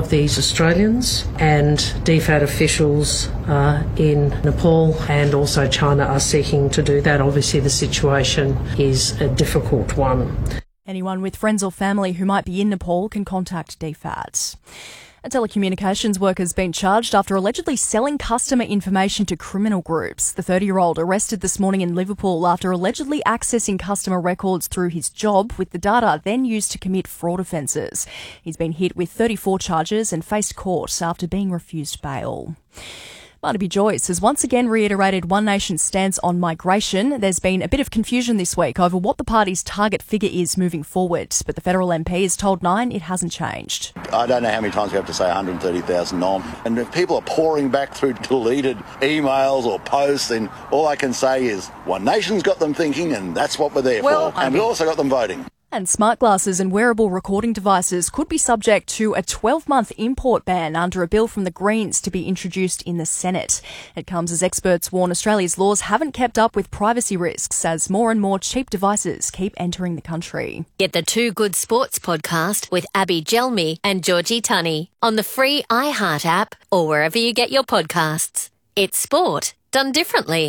of these Australians, and DFAT officials in Nepal and also China are seeking to do that. Obviously, the situation is a difficult one. Anyone with friends or family who might be in Nepal can contact DFAT. A telecommunications worker has been charged after allegedly selling customer information to criminal groups. The 30-year-old arrested this morning in Liverpool after allegedly accessing customer records through his job, with the data then used to commit fraud offences. He's been hit with 34 charges and faced court after being refused bail. Barnaby Joyce has once again reiterated One Nation's stance on migration. There's been a bit of confusion this week over what the party's target figure is moving forward, but the federal MP has told Nine it hasn't changed. I don't know how many times we have to say 130,000 on. And if people are pouring back through deleted emails or posts, then all I can say is One Nation's got them thinking, and that's what we're there for. And we've also got them voting. And smart glasses and wearable recording devices could be subject to a 12-month import ban under a bill from the Greens to be introduced in the Senate. It comes as experts warn Australia's laws haven't kept up with privacy risks as more and more cheap devices keep entering the country. Get the Two Good Sports podcast with Abby Gelmi and Georgie Tunney on the free iHeart app or wherever you get your podcasts. It's sport done differently.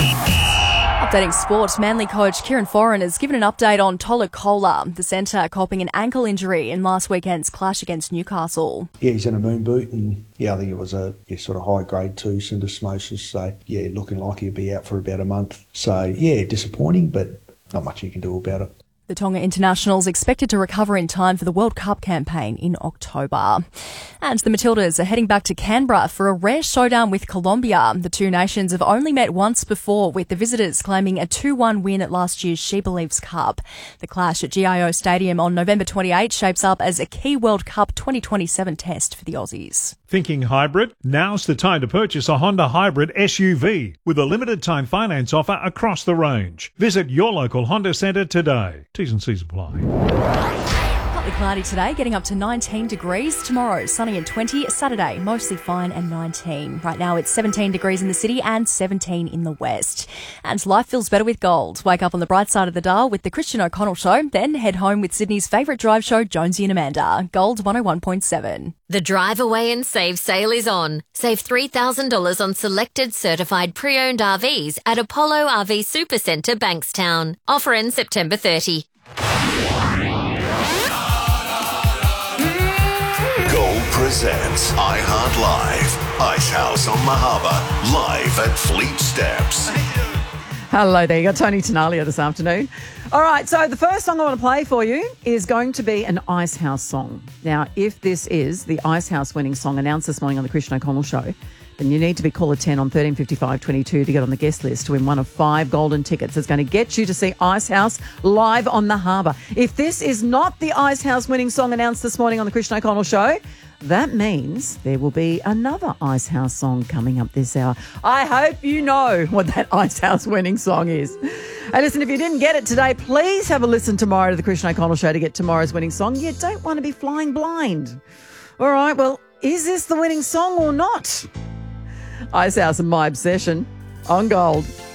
Updating sport, Manly coach Kieran Foran has given an update on Tolu Kola, the centre coping an ankle injury in last weekend's clash against Newcastle. Yeah, he's in a moon boot, and I think it was a sort of high grade 2 syndesmosis, so looking like he'll be out for about a month. So disappointing, but not much you can do about it. The Tonga Internationals expected to recover in time for the World Cup campaign in October. And the Matildas are heading back to Canberra for a rare showdown with Colombia. The two nations have only met once before, with the visitors claiming a 2-1 win at last year's She Believes Cup. The clash at GIO Stadium on November 28 shapes up as a key World Cup 2027 test for the Aussies. Thinking hybrid? Now's the time to purchase a Honda Hybrid SUV with a limited time finance offer across the range. Visit your local Honda Centre today. T's and C's apply. Partly cloudy today, getting up to 19 degrees. Tomorrow, sunny and 20. Saturday, mostly fine and 19. Right now, it's 17 degrees in the city and 17 in the west. And life feels better with gold. Wake up on the bright side of the dial with the Christian O'Connell Show. Then head home with Sydney's favourite drive show, Jonesy and Amanda. Gold 101.7. The Drive Away and Save sale is on. Save $3,000 on selected certified pre-owned RVs at Apollo RV Supercentre, Bankstown. Offer ends September 30. Gold presents iHeart Live. Ice House on Mahaba, live at Fleet Steps. Hello there, you got Tony Tenalia this afternoon. All right, so the first song I want to play for you is going to be an Ice House song. Now, if this is the Ice House winning song announced this morning on the Christian O'Connell Show, then you need to be caller 10 on 135522 to get on the guest list to win one of 5 golden tickets that's going to get you to see Ice House live on the harbour. If this is not the Ice House winning song announced this morning on the Christian O'Connell Show, that means there will be another Ice House song coming up this hour. I hope you know what that Ice House winning song is. Hey, listen, if you didn't get it today, please have a listen tomorrow to the Christian O'Connell Show to get tomorrow's winning song. You don't want to be flying blind. All right, well, is this the winning song or not? Ice House and My Obsession on Gold.